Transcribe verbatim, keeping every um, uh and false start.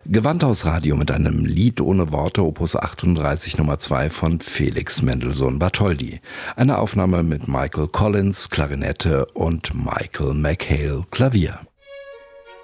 Gewandhaus Radio mit einem Lied ohne Worte, Opus achtunddreißig Nummer zwei von Felix Mendelssohn Bartholdy. Eine Aufnahme mit Michael Collins, Klarinette und Michael McHale, Klavier.